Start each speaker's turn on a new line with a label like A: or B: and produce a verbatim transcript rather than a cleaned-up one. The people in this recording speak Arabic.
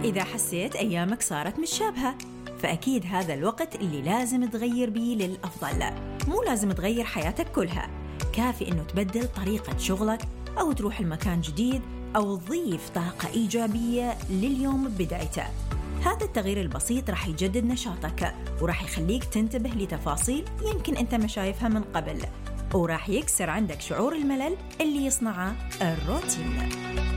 A: إذا حسيت أيامك صارت متشابهة، فأكيد هذا الوقت اللي لازم تغير بيه للأفضل. مو لازم تغير حياتك كلها، كافي إنه تبدل طريقة شغلك أو تروح المكان جديد أو تضيف طاقة إيجابية لليوم بدايته. هذا التغيير البسيط راح يجدد نشاطك وراح يخليك تنتبه لتفاصيل يمكن أنت ما شايفها من قبل، وراح يكسر عندك شعور الملل اللي يصنعه الروتين.